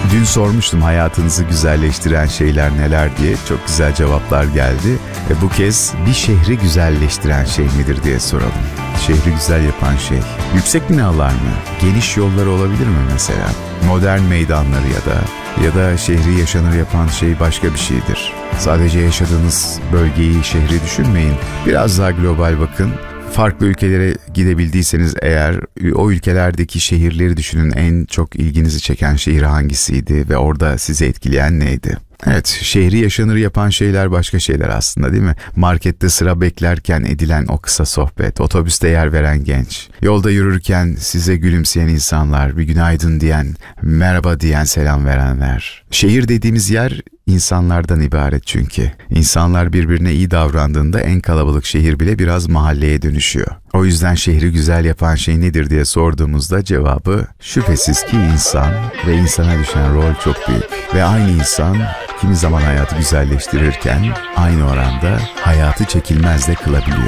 Dün sormuştum hayatınızı güzelleştiren şeyler neler diye. Çok güzel cevaplar geldi. Bu kez bir şehri güzelleştiren şey nedir diye soralım. Şehri güzel yapan şey. Yüksek binalar mı? Geniş yollar olabilir mi mesela? Modern meydanları ya da şehri yaşanır yapan şey başka bir şeydir. Sadece yaşadığınız bölgeyi, şehri düşünmeyin. Biraz daha global bakın. Farklı ülkelere gidebildiyseniz eğer o ülkelerdeki şehirleri düşünün, en çok ilginizi çeken şehir hangisiydi ve orada sizi etkileyen neydi? Evet, şehri yaşanır yapan şeyler başka şeyler aslında, değil mi? Markette sıra beklerken edilen o kısa sohbet, otobüste yer veren genç, yolda yürürken size gülümseyen insanlar, bir günaydın diyen, merhaba diyen, selam verenler. Şehir dediğimiz yer insanlardan ibaret çünkü. İnsanlar birbirine iyi davrandığında en kalabalık şehir bile biraz mahalleye dönüşüyor. O yüzden şehri güzel yapan şey nedir diye sorduğumuzda cevabı şüphesiz ki insan ve insana düşen rol çok büyük. Ve aynı insan kimi zaman hayatı güzelleştirirken aynı oranda hayatı çekilmez de kılabiliyor.